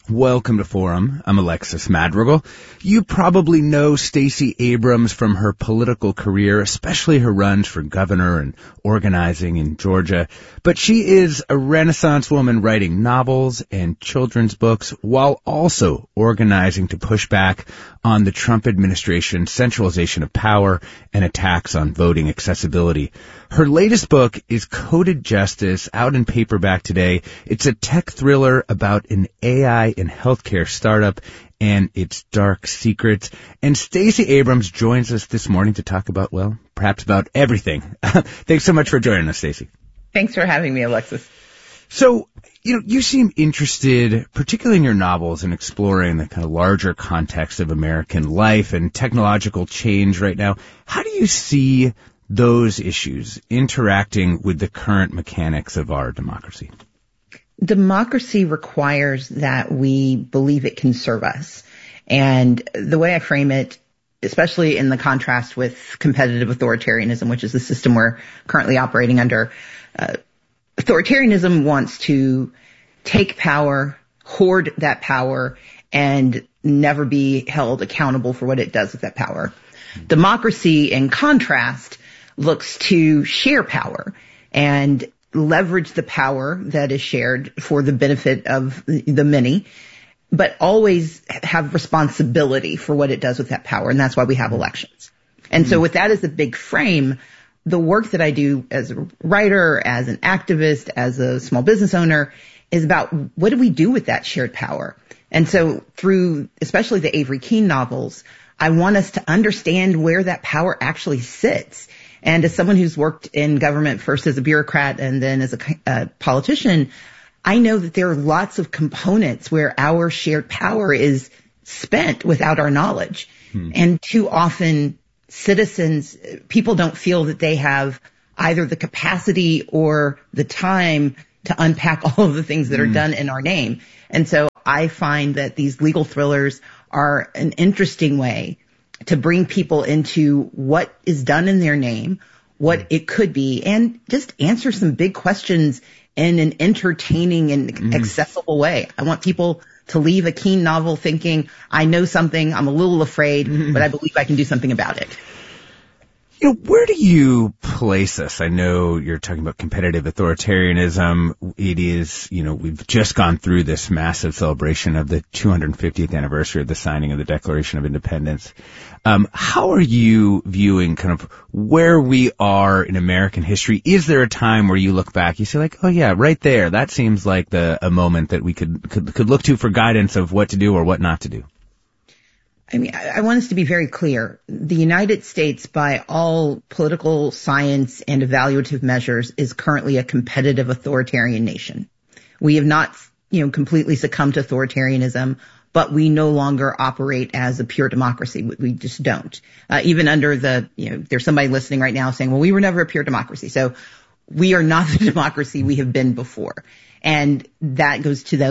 Welcome to Forum. I'm Alexis Madrigal. You probably know Stacey Abrams from her political career, especially her runs for governor and organizing in Georgia. But she is a Renaissance woman writing novels and children's books while also organizing to push back on the Trump administration's centralization of power and attacks on voting accessibility. Her latest book is Coded Justice, out in paperback today. It's a tech thriller about an AI and healthcare startup and its dark secrets. And Stacey Abrams joins us this morning to talk about, well, perhaps about everything. Thanks so much for joining us, Stacey. Thanks for having me, Alexis. So, you seem interested, particularly in your novels, in exploring the kind of larger context of American life and technological change right now. How do you see those issues interacting with the current mechanics of our democracy? Democracy requires that we believe it can serve us. And the way I frame it, especially in the contrast with competitive authoritarianism, which is the system we're currently operating under, authoritarianism wants to take power, hoard that power, and never be held accountable for what it does with that power. Democracy, in contrast, looks to share power and leverage the power that is shared for the benefit of the many, but always have responsibility for what it does with that power. And that's why we have elections. And so with that as the big frame, the work that I do as a writer, as an activist, as a small business owner is about what do we do with that shared power? And so through especially the Avery Keene novels, I want us to understand where that power actually sits. And as someone who's worked in government first as a bureaucrat and then as a politician, I know that there are lots of components where our shared power is spent without our knowledge. And too often citizens, people don't feel that they have either the capacity or the time to unpack all of the things that are done in our name. And so I find that these legal thrillers are an interesting way to bring people into what is done in their name, what it could be, and just answer some big questions in an entertaining and accessible way. I want people to leave a Keene novel thinking, I know something, I'm a little afraid, but I believe I can do something about it. Where do you place us? I know you're talking about competitive authoritarianism. It is, we've just gone through this massive celebration of the 250th anniversary of the signing of the Declaration of Independence. How are you viewing kind of where we are in American history? Is there a time where you look back, you say like, oh yeah, right there, that seems like a moment that we could look to for guidance of what to do or what not to do? I mean, I want us to be very clear. The United States, by all political science and evaluative measures, is currently a competitive authoritarian nation. We have not, completely succumbed to authoritarianism, but we no longer operate as a pure democracy. We just don't. Even under there's somebody listening right now saying, well, we were never a pure democracy. So we are not the democracy we have been before. And that goes to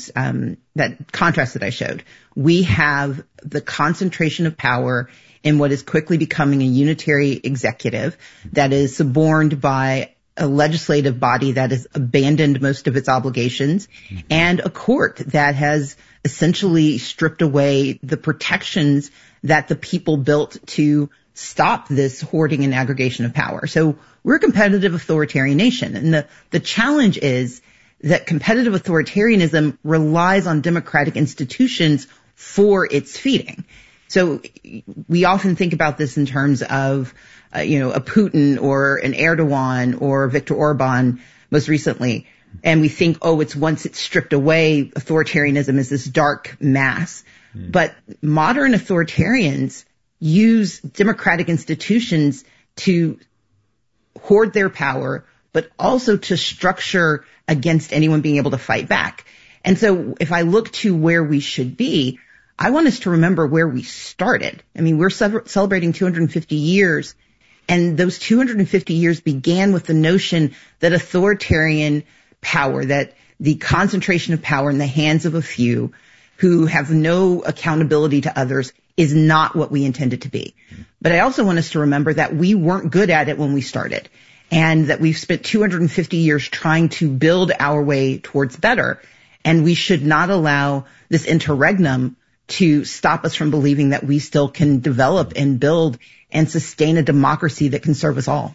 that contrast that I showed. We have the concentration of power in what is quickly becoming a unitary executive that is suborned by a legislative body that has abandoned most of its obligations and a court that has essentially stripped away the protections that the people built to stop this hoarding and aggregation of power. So we're a competitive authoritarian nation. And the challenge is that competitive authoritarianism relies on democratic institutions for its feeding. So we often think about this in terms of, a Putin or an Erdogan or Viktor Orban most recently. And we think, it's once it's stripped away, authoritarianism is this dark mass. But modern authoritarians use democratic institutions to hoard their power, but also to structure against anyone being able to fight back. And so if I look to where we should be, I want us to remember where we started. I mean, we're celebrating 250 years, and those 250 years began with the notion that authoritarian power, that the concentration of power in the hands of a few who have no accountability to others, is not what we intend it to be. But I also want us to remember that we weren't good at it when we started, and that we've spent 250 years trying to build our way towards better. And we should not allow this interregnum to stop us from believing that we still can develop and build and sustain a democracy that can serve us all.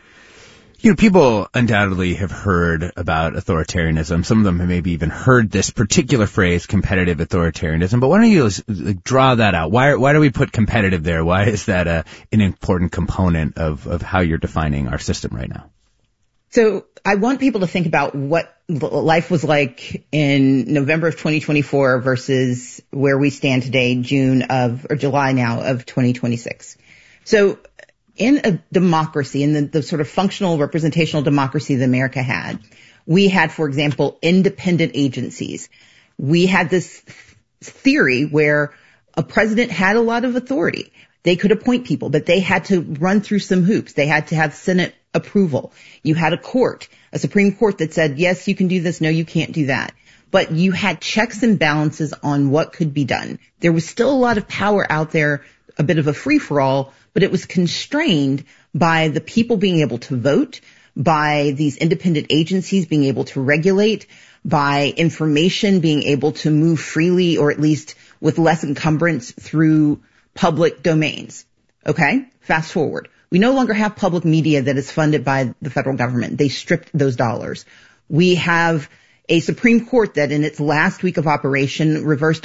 People undoubtedly have heard about authoritarianism. Some of them have maybe even heard this particular phrase, competitive authoritarianism. But why don't you draw that out? Why do we put competitive there? Why is that an important component of how you're defining our system right now? So I want people to think about what life was like in November of 2024 versus where we stand today, July now of 2026. So in a democracy, in the sort of functional representational democracy that America had, we had, for example, independent agencies. We had this theory where a president had a lot of authority. They could appoint people, but they had to run through some hoops. They had to have Senate approval. You had a Supreme Court that said, yes, you can do this. No, you can't do that. But you had checks and balances on what could be done. There was still a lot of power out there, a bit of a free-for-all, but it was constrained by the people being able to vote, by these independent agencies being able to regulate, by information being able to move freely or at least with less encumbrance through public domains. Okay? Fast forward. We no longer have public media that is funded by the federal government. They stripped those dollars. We have a Supreme Court that in its last week of operation reversed a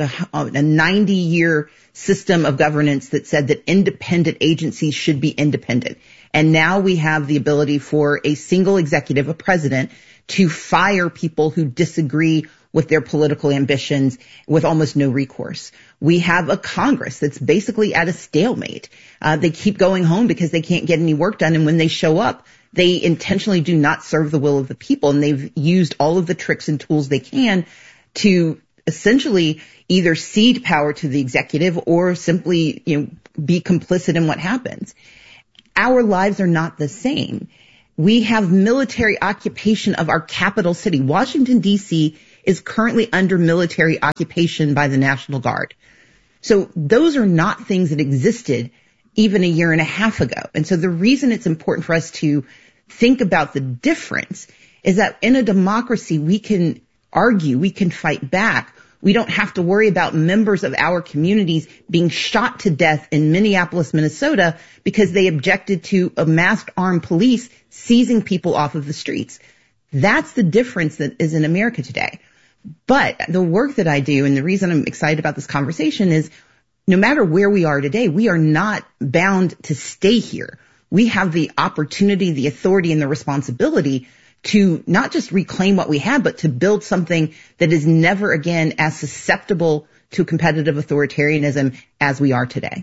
90-year system of governance that said that independent agencies should be independent. And now we have the ability for a single executive, a president, to fire people who disagree with their political ambitions with almost no recourse. We have a Congress that's basically at a stalemate. They keep going home because they can't get any work done. And when they show up, they intentionally do not serve the will of the people. And they've used all of the tricks and tools they can to essentially either cede power to the executive or simply, be complicit in what happens. Our lives are not the same. We have military occupation of our capital city. Washington, D.C. is currently under military occupation by the National Guard. So those are not things that existed even a year and a half ago. And so the reason it's important for us to think about the difference is that in a democracy, we can argue, we can fight back. We don't have to worry about members of our communities being shot to death in Minneapolis, Minnesota, because they objected to a masked armed police seizing people off of the streets. That's the difference that is in America today. But the work that I do, and the reason I'm excited about this conversation is no matter where we are today, we are not bound to stay here. We have the opportunity, the authority, and the responsibility to not just reclaim what we have, but to build something that is never again as susceptible to competitive authoritarianism as we are today.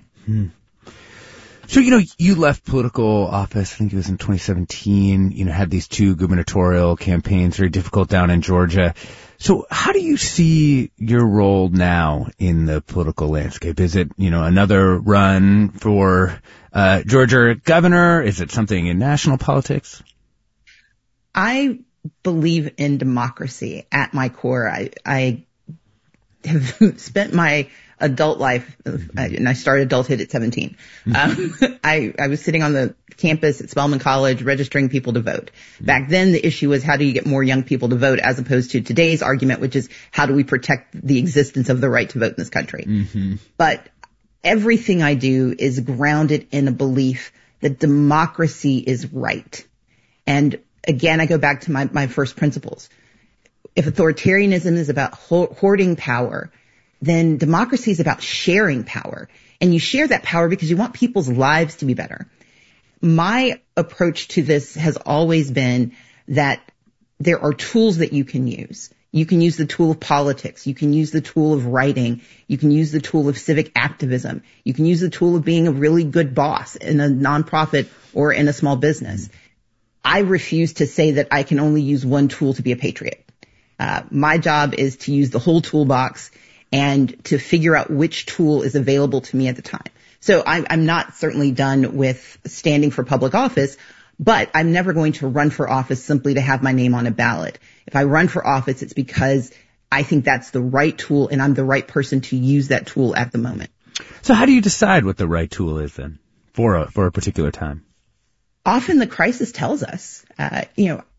So, you left political office, I think it was in 2017, had these two gubernatorial campaigns, very difficult down in Georgia. So how do you see your role now in the political landscape? Is it, another run for Georgia governor? Is it something in national politics? I believe in democracy at my core. I have spent my adult life, and I started adulthood at 17. I was sitting on the campus at Spelman College registering people to vote. Back then, the issue was how do you get more young people to vote as opposed to today's argument, which is how do we protect the existence of the right to vote in this country. Mm-hmm. But everything I do is grounded in a belief that democracy is right. And again, I go back to my first principles. If authoritarianism is about hoarding power, then democracy is about sharing power. And you share that power because you want people's lives to be better. My approach to this has always been that there are tools that you can use. You can use the tool of politics. You can use the tool of writing. You can use the tool of civic activism. You can use the tool of being a really good boss in a nonprofit or in a small business. I refuse to say that I can only use one tool to be a patriot. My job is to use the whole toolbox and to figure out which tool is available to me at the time. So I'm not certainly done with standing for public office, but I'm never going to run for office simply to have my name on a ballot. If I run for office, it's because I think that's the right tool and I'm the right person to use that tool at the moment. So how do you decide what the right tool is then for a particular time? Often the crisis tells us.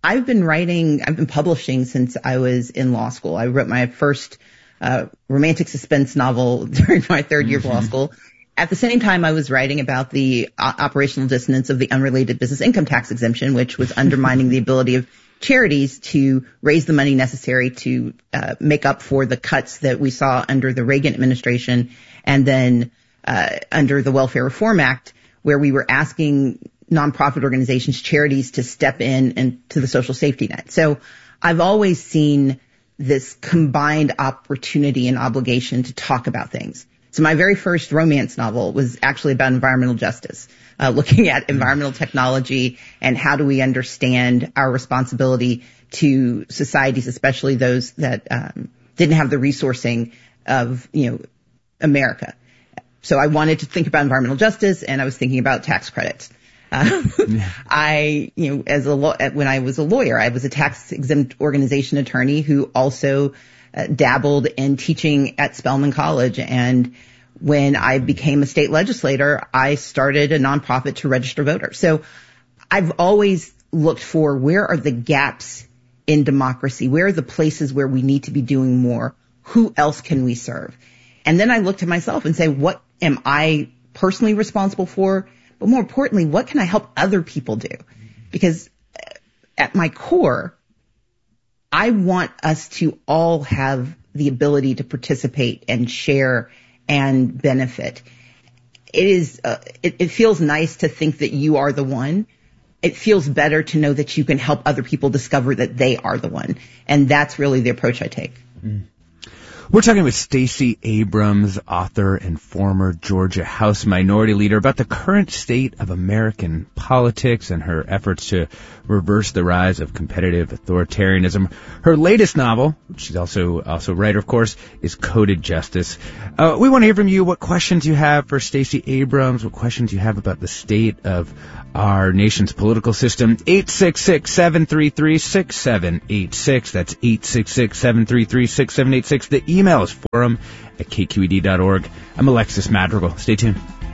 I've been publishing since I was in law school. I wrote my first romantic suspense novel during my third year of law school. At the same time, I was writing about the operational dissonance of the unrelated business income tax exemption, which was undermining the ability of charities to raise the money necessary to make up for the cuts that we saw under the Reagan administration and then under the Welfare Reform Act, where we were asking nonprofit organizations, charities, to step in and to the social safety net. So I've always seen this combined opportunity and obligation to talk about things. So my very first romance novel was actually about environmental justice, looking at environmental technology and how do we understand our responsibility to societies, especially those that didn't have the resourcing of, America. So I wanted to think about environmental justice, and I was thinking about tax credits. When I was a lawyer, I was a tax-exempt organization attorney who also dabbled in teaching at Spelman College. And when I became a state legislator, I started a nonprofit to register voters. So I've always looked for where are the gaps in democracy? Where are the places where we need to be doing more? Who else can we serve? And then I look to myself and say, what am I personally responsible for? But more importantly, what can I help other people do? Because at my core, I want us to all have the ability to participate and share and benefit. It feels nice to think that you are the one. It feels better to know that you can help other people discover that they are the one. And that's really the approach I take. We're talking with Stacey Abrams, author and former Georgia House Minority Leader, about the current state of American politics and her efforts to reverse the rise of competitive authoritarianism. Her latest novel, which she's also writer, of course, is Coded Justice. We want to hear from you what questions you have for Stacey Abrams, what questions you have about the state of our nation's political system. 866-733-6786. That's 866-733-6786. The email is forum@kqed.org. I'm Alexis Madrigal. Stay tuned.